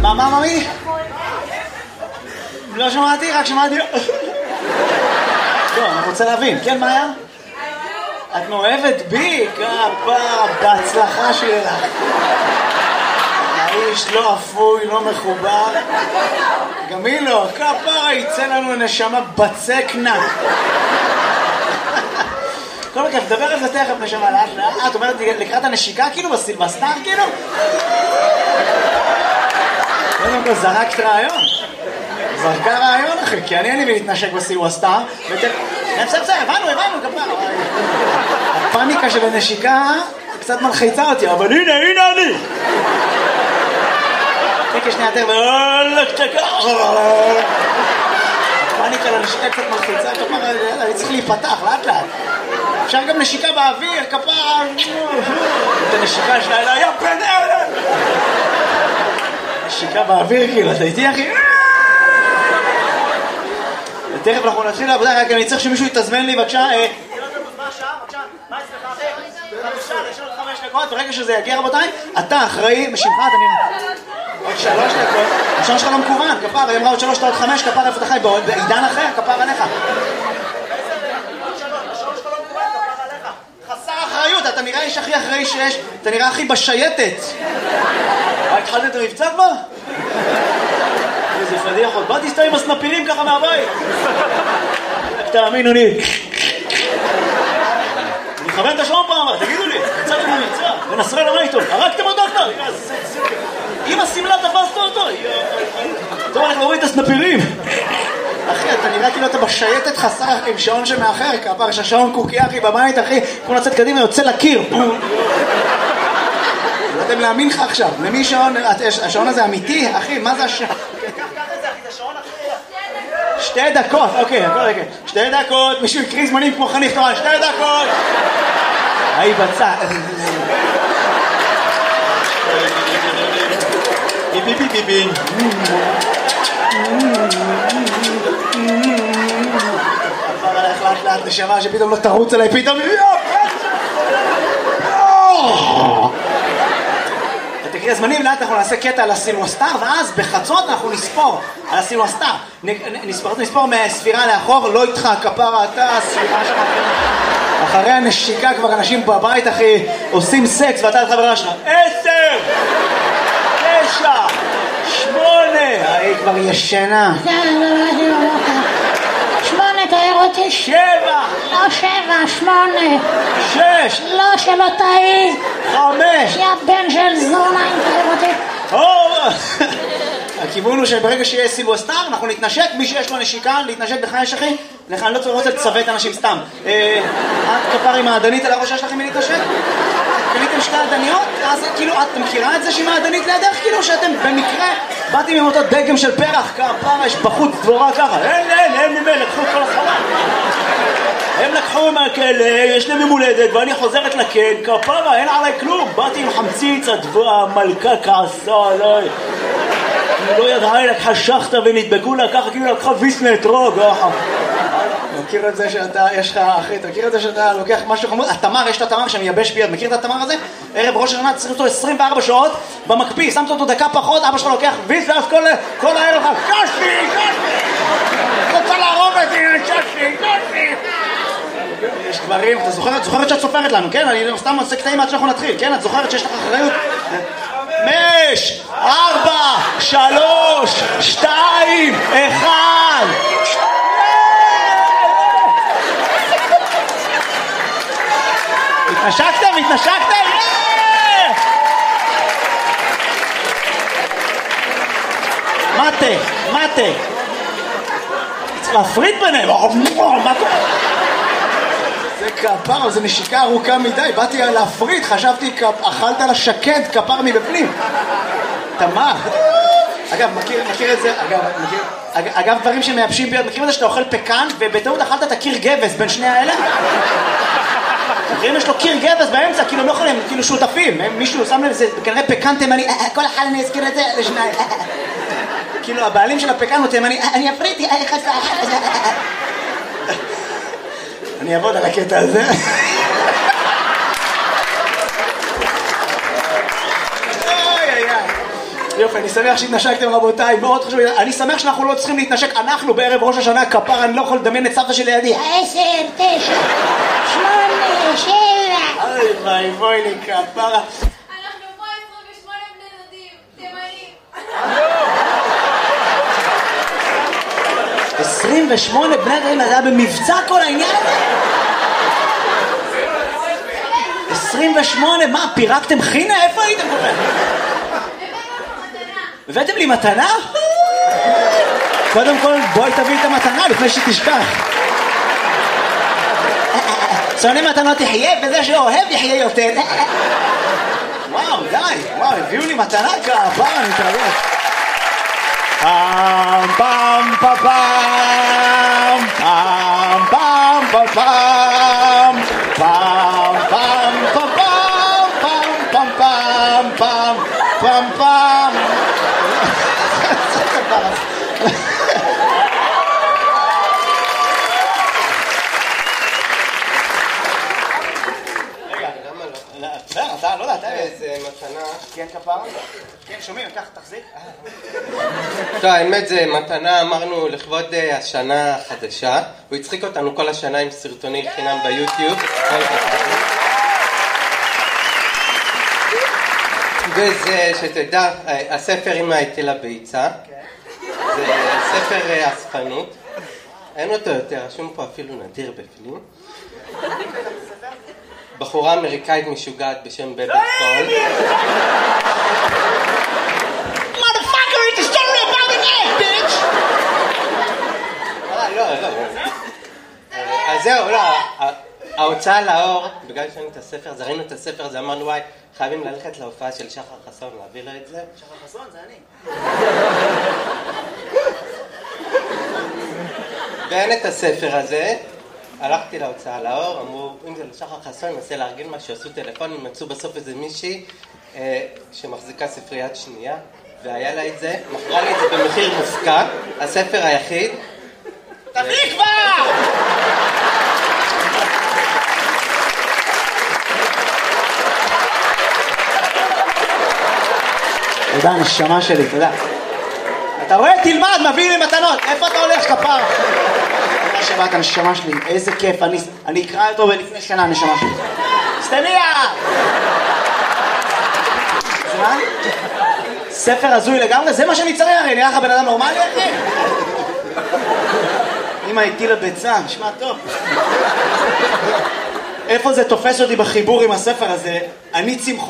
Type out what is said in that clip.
מה, ממי? לא שמעתי, רק שמעתי... לא, אני רוצה להבין. כן, מה היה? את מאוהבת בי? כפרה, בהצלחה שלך. האיש לא אפוי, לא מחובר. גם היא לא, כפרה, יצא לנו נשמה בצקנה. כל מקרה, תדבר על זה תכף נשמה לאט לאט. את אומרת לקראת הנשיקה כאילו בסילבסטר כאילו? קודם כל זרקת רעיון. זרקה רעיון אחי, כי אני אין לי להתנשק בסילבסטר. בסדר, הבנו, כפרה. הפאניקה של הנשיקה קצת מלחיצה אותי, אבל הנה אני. תקה שנייה יותר, הפאניקה לנשיקה קצת מלחיצה, כפרה, אני צריך להיפתח לאט לאט. אפשר גם נשיקה באוויר, כפרה, את הנשיקה שלה, אלא, יא בן ארן! נשיקה באוויר, כאילו, אתה איתי, אחי? ותכף אנחנו נתחיל לעבודה, רק אני צריך שמישהו יתזמן לי, בבקשה. מה השעה? בבקשה, מה אצלך? 5 דקות, ברגע שזה יגיע, רבותיי, אתה אחראי, משמך, אתה נראה. עוד 3 דקות, השעון שלך לא מקוון, כפרה, היא אמרה עוד 3, עוד 5, כפרה, איפה אתה חי? בעידן אחר, כפרה עליך. אתה נראה איש הכי אחראי שיש, אתה נראה הכי בשייטת. התחלת את המבצע כבר? איזה פדיח עוד, באתי סתם עם הסנפירים ככה מהבית. תאמינו לי. אני מכוון את השעון פעם, תגידו לי, יצאתם במבצע, ונסראללה מה איתו? הרגתם אותו דוקטור? עם הסמלה תפסת אותו? טוב, אנחנו רואים את הסנפירים. אחי, אתה נראה כאילו אתה בשייטת חסר עם שעון שמאחר, כפר, יש השעון קוקי, אחי, בבית, אחי, כמו לצאת קדימה, יוצא לקיר. לא יודעים להאמין לך עכשיו, למי שעון, השעון הזה אמיתי, אחי, מה זה השעון? קח את זה, אחי, זה שעון אחר. 2 דקות, אוקיי, 2 דקות, מישהו יקריא זמנים כמו חניך תורן, 2 דקות. היי בצע. ביבי. עבר עליך לאט נשמה שפתאום לא תרוץ עליי פתאום תקריא הזמנים, לאט אנחנו נעשה קטע על הסילבסטר ואז בחצות אנחנו נספור על הסילבסטר נספור מהספירה לאחור, לא איתך כפרה אתה הספירה שלך אחרי הנשיקה כבר אנשים בבית אחי עושים סקס ואתה את חברה שלך 10 9 8 היא כבר ישנה 8 תאר אותי 7 לא 7, 8 6 לא שלא תאי 5 יא בן של זונה אם תאר אותי הכיוון הוא שברגע שיהיה סילבסטר אנחנו נתנשק, מי שיש לו נשיקה להתנשק בחייש אחי לך אני לא רוצה לצוות אנשים סתם את כפר עם העדנית על הראש שלכם מלהתנשק? קניתם 2 עדניות? אז כאילו את מכירה את זה שהיא מעדנית לידך? כאילו שאתם במקרה באתם עם אותו דגם של פרח כפרה יש בחוץ דבורה ככה אין ממי לקחו כל החלה הם לקחו מהכלא, יש להם מולדת ואני חוזרת לכן כפרה אין עליי כלום באתי עם חמציץ המלכה כעסה עליי לא ידעה, לקחה שחטה ונדבקו לה ככה כאילו לקחה ויסנה אתרוג מכיר את זה שאתה, יש לך אחי, תכיר את זה שאתה לוקח משהו חמוד התמר, יש את התמר שמייבש ביד, מכיר את התמר הזה? ערב ראש השנה צריך אותו 24 שעות במקפיא, שמת אותו דקה פחות אבא שלך לוקח ויס ואז כל הערב לך קשתי רוצה להרוג אותי, קשתי יש דברים, אתה זוכרת שאת סופרת לנו, כן? אני סתם עושה קטעים עד שאנחנו נתחיל, כן? את זוכרת שיש לך אחריות 5 4 3 2 1 התנשקתם? מטה צריך להפריד ביניהם מה קורה? זה כפר, זה נשיקה ארוכה מדי באתי להפריד, חשבתי אכלת לשקד כפר מבפנים תמר אגב, מכיר את זה אגב, דברים שמייבשים ביד מכירים את זה שאתה אוכל פקן ובטעות אכלת את הקיר גבס בין שני האלה? יש לו קיר גבס באמצע, כאילו לא יכולים, כאילו שותפים מישהו שם לב, זה כנראה פקן תימני כל אחד אני אזכיר את זה לשניים כאילו הבעלים של הפקן הוא תימני אני אפריתי, אני אעבוד על הקטע הזה יופי, אני שמח שהתנשקתם רבותיי, מאוד חשוב. אני שמח שאנחנו לא צריכים להתנשק, אנחנו בערב ראש השנה כפר, אני לא יכול לדמיין את סבתא שלי לידי. 10, 9, 8, 7. אוי בואי לי כפרה. אנחנו פה 28 בני דודים, תימנים. 28 בני דודים, זה היה במבצע כל העניין הזה? 28, מה, פירקתם חינה? איפה הייתם כל כך? הבאתם לי מתנה? קודם כל בואי תביא את המתנה לפני שתשכח. שונא מתנות יחיה, וזה שאוהב יחיה יותר. וואו, די, וואו, הביאו לי מתנה כפר, אני מתרגש. פעם פעם פעם פעם פעם פעם פעם פעם פעם פעם פעם פעם פעם פעם. אתה לא יודע, אתה איזה מתנה. כן כפרה? כן שומעים, ככה תחזיק. טוב, האמת זה מתנה, אמרנו לכבוד השנה החדשה. הוא הצחיק אותנו כל השנה עם סרטוני חינם ביוטיוב. וזה, שתדע, הספר אמא הטילה ביצה. זה ספר אספנות. אין אותו יותר, רשום פה אפילו נדיר בפנים. בחורה אמריקאית משוגעת בשם בבת קול. Motherfucker, it's a story about an egg, bitch! לא. אז זהו, לא. ההוצאה לאור, בגלל שראינו את הספר, ראינו את הספר הזה, אמרנו וואי, חייבים ללכת להופעה של שחר חסון, להביא לו את זה. שחר חסון, זה אני. ואין את הספר הזה. הלכתי להוצאה לאור, אמרו, אם זה לשחר חסון, ננסה להרגיל משהו, עשו טלפון, מצאו בסוף איזה מישהי שמחזיקה ספריית שנייה, והיה לה את זה, מכרה לי את זה במחיר מופקע, הספר היחיד. תביא כבר! תודה, נשמה שלי, תודה. אתה רואה? תלמד, מביא לי מתנות. איפה אתה הולך, כפר? תודה שבאת, נשמה שלי. איזה כיף. אני אקרא אותו לפני שנה, נשמה שלי. סטניה! זה מה? ספר הזוי לגמרי? זה מה שאני צריך, הרי נראה לך בן אדם נורמלי, אחי? אמא הטילה ביצה, נשמע טוב. איפה זה תופס אותי בחיבור עם הספר הזה? אני צמחון.